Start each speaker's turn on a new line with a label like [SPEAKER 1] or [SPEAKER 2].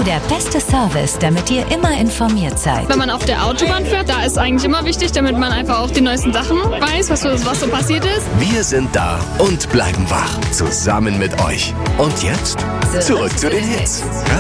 [SPEAKER 1] der beste Service, damit ihr immer informiert seid.
[SPEAKER 2] Wenn man auf der Autobahn fährt, da ist eigentlich immer wichtig, damit man einfach auch die neuesten Sachen weiß, was so passiert ist.
[SPEAKER 3] Wir sind da und bleiben wach, zusammen mit euch. Und jetzt zurück zu den Hits.